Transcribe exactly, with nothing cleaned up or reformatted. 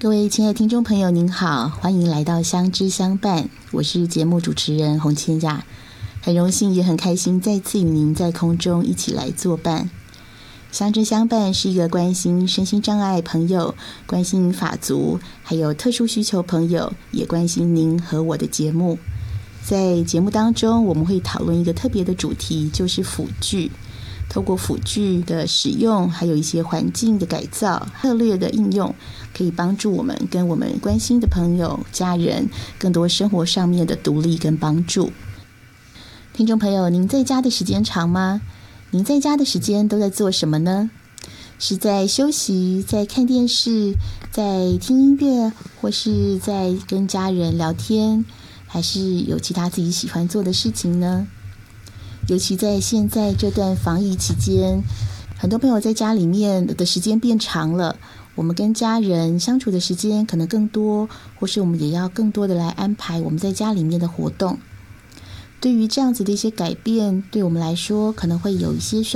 各位亲爱的听众朋友您好，欢迎来到相知相伴，我是节目主持人洪千雅，很荣幸也很开心再次与您在空中一起来作伴。相知相伴是一个关心身心障碍朋友，关心法族还有特殊需求朋友，也关心您和我的节目。在节目当中我们会讨论一个特别的主题，就是辅具。透过辅具的使用，还有一些环境的改造策略的应用，可以帮助我们跟我们关心的朋友家人更多生活上面的独立跟帮助。听众朋友，您在家的时间长吗？您在家的时间都在做什么呢？是在休息，在看电视，在听音乐，或是在跟家人聊天，还是有其他自己喜欢做的事情呢？尤其在现在这段防疫期间，很多朋友在家里面的时间变长了，我们跟家人相处的时间可能更多，或是我们也要更多的来安排我们在家里面的活动。对于这样子的一些改变，对我们来说可能会有一些需